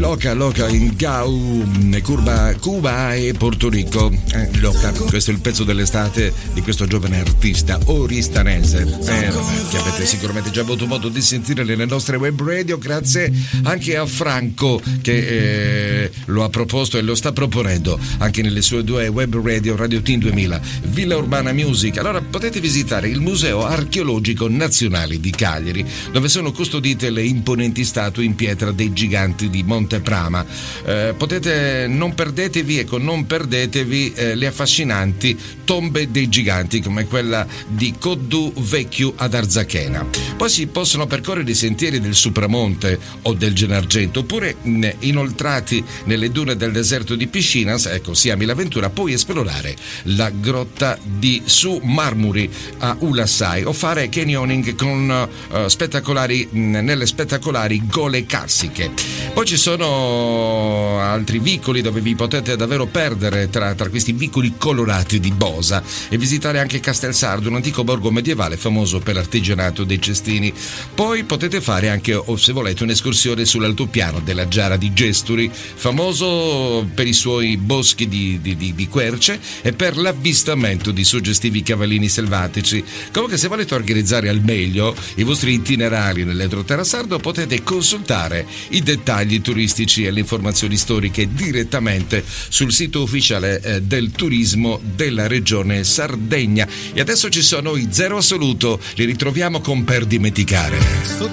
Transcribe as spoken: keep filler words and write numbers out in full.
Loca, Loca in Gau, Curva, Cuba e Porto Rico. Eh, Loca, questo è il pezzo dell'estate di questo giovane artista oristanese, eh, che avete sicuramente già avuto modo di sentire nelle nostre web radio, grazie anche a Franco che eh, lo ha proposto e lo sta proponendo anche nelle sue due web radio, Radio Team duemila, Villa Urbana Music. Allora potete visitare il Museo Archeologico Nazionale di Cagliari, dove sono custodite le imponenti statue in pietra dei giganti di Monte Prama. Eh, potete, non perdetevi, ecco, non perdetevi eh, le affascinanti tombe dei giganti come quella di Coddu Vecchio ad Arzachena. Poi si possono percorrere i sentieri del Supramonte o del Gennargentu, oppure mh, inoltrati nelle dune del deserto di Piscinas, ecco, si ami l'avventura, puoi esplorare la grotta di Su Marmuri a Ulassai o fare canyoning con uh, spettacolari mh, nelle spettacolari gole carsiche. Poi ci sono altri vicoli dove vi potete davvero perdere tra, tra questi vicoli colorati di Bosa e visitare anche Castelsardo, un antico borgo medievale famoso per l'artigianato dei cestini. Poi potete fare anche, o se volete, un'escursione sull'altopiano della Giara di Gesturi, famoso per i suoi boschi di, di, di, di querce e per l'avvistamento di suggestivi cavallini selvatici. Comunque, se volete organizzare al meglio i vostri itinerari nell'entroterra sardo, potete consultare i dettagli turistici e le informazioni storiche direttamente sul sito ufficiale eh, del turismo della regione Sardegna. E adesso ci sono i Zero Assoluto, li ritroviamo con Per Dimenticare.